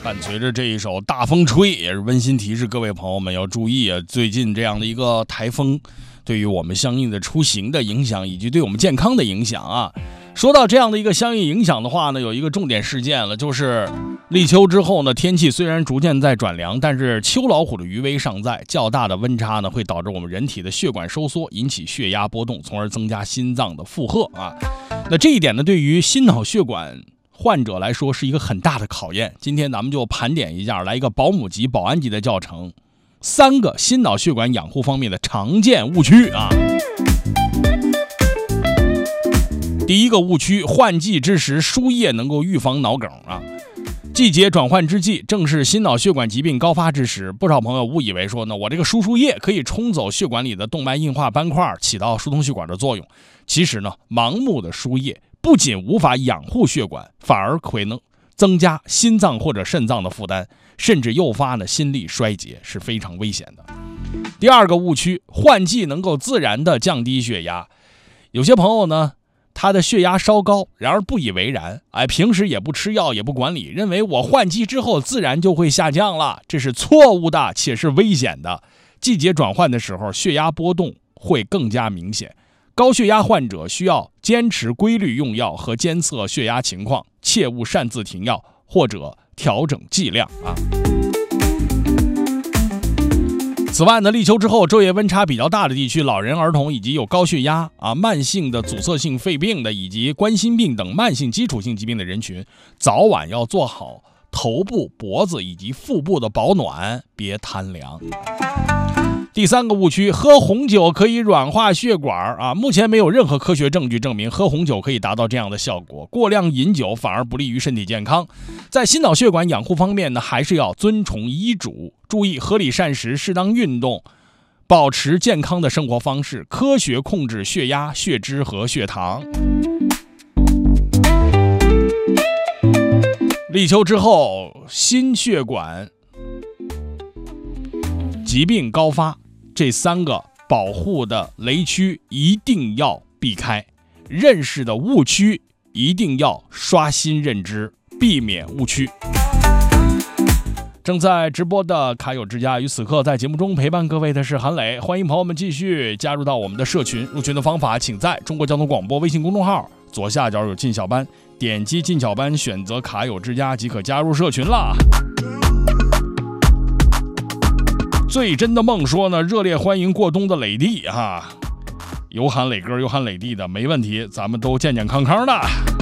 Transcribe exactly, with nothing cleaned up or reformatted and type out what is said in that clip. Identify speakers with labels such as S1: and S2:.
S1: 伴随着这一首大风吹，也是温馨提示各位朋友们要注意啊，最近这样的一个台风对于我们相应的出行的影响，以及对我们健康的影响啊。说到这样的一个相应影响的话呢，有一个重点事件了，就是立秋之后呢，天气虽然逐渐在转凉，但是秋老虎的余威尚在，较大的温差呢会导致我们人体的血管收缩，引起血压波动，从而增加心脏的负荷啊。那这一点呢，对于心脑血管患者来说是一个很大的考验。今天咱们就盘点一下，来一个保姆级、保安级的教程，三个心脑血管养护方面的常见误区啊。第一个误区，换季之时输液能够预防脑梗啊。季节转换之际，正是心脑血管疾病高发之时，不少朋友误以为说呢，我这个输输液可以冲走血管里的动脉硬化斑块，起到疏通血管的作用。其实呢，盲目的输液不仅无法养护血管，反而可能增加心脏或者肾脏的负担，甚至诱发呢心力衰竭，是非常危险的。第二个误区，换季能够自然的降低血压。有些朋友呢，他的血压稍高，然而不以为然，哎，平时也不吃药也不管理，认为我换季之后自然就会下降了，这是错误的，且是危险的。季节转换的时候，血压波动会更加明显。高血压患者需要坚持规律用药和监测血压情况，切勿擅自停药或者调整剂量啊。此外呢，立秋之后昼夜温差比较大的地区，老人、儿童以及有高血压啊、慢性的阻塞性肺病的以及冠心病等慢性基础性疾病的人群，早晚要做好头部、脖子以及腹部的保暖，别贪凉。第三个误区，喝红酒可以软化血管啊，目前没有任何科学证据证明喝红酒可以达到这样的效果，过量饮酒反而不利于身体健康。在心脑血管养护方面呢，还是要遵从医嘱，注意合理膳食、适当运动，保持健康的生活方式，科学控制血压、血脂和血糖。立秋之后，心血管疾病高发，这三个保护的雷区一定要避开，认识的误区一定要刷新认知，避免误区。正在直播的卡友之家，于此刻在节目中陪伴各位的是韩磊，欢迎朋友们继续加入到我们的社群。入群的方法，请在中国交通广播微信公众号左下角有进小班，点击进小班，选择卡友之家即可加入社群啦。最真的梦说呢，热烈欢迎过冬的磊弟哈，有喊磊哥有喊磊弟的没问题，咱们都健健康康的。